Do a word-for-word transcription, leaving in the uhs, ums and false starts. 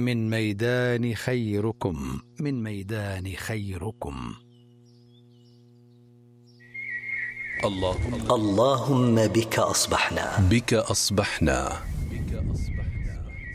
من ميدان خيركم من ميدان خيركم. اللهم, اللهم بك أصبحنا بك أصبحنا